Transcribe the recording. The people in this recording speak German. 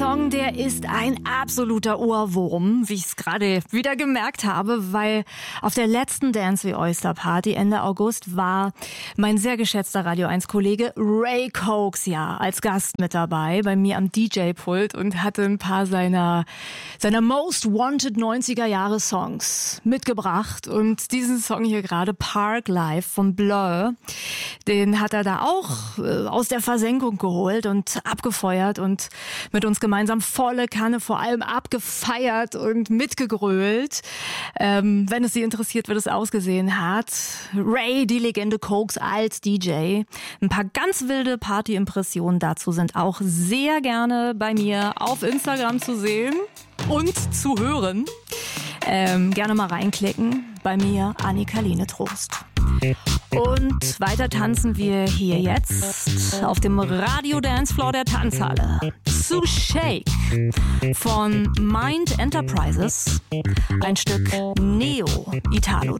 Song, der ist ein absoluter Ohrwurm, wie ich es gerade wieder gemerkt habe, weil auf der letzten Dance wie Oyster Party Ende August war mein sehr geschätzter Radio 1 Kollege Ray Cokes ja als Gast mit dabei bei mir am DJ-Pult und hatte ein paar seiner Most Wanted 90er Jahre Songs mitgebracht und diesen Song hier gerade, Park Life von Blur, den hat er da auch aus der Versenkung geholt und abgefeuert und mit uns gemeinsam volle Kanne vor allem abgefeiert und mitgegrölt. Wenn es Sie interessiert, wie das ausgesehen hat. Ray, die Legende Cokes als DJ. Ein paar ganz wilde Party-Impressionen dazu sind auch sehr gerne bei mir auf Instagram zu sehen und zu hören. Gerne mal reinklicken. Bei mir Annika-Lene Trost. Und weiter tanzen wir hier jetzt auf dem Radio-Dancefloor der Tanzhalle zu Shake von Mind Enterprises, ein Stück Neo-Italo-Techno.